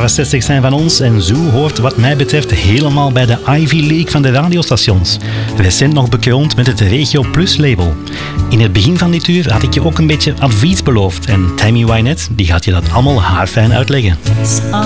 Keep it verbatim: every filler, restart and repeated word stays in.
jaren zestig zijn van ons en Zoo hoort wat mij betreft helemaal bij de Ivy League van de radiostations. Recent nog bekroond met het Regio Plus label. In het begin van dit uur had ik je ook een beetje advies beloofd en Tammy Wynette die gaat je dat allemaal haarfijn uitleggen.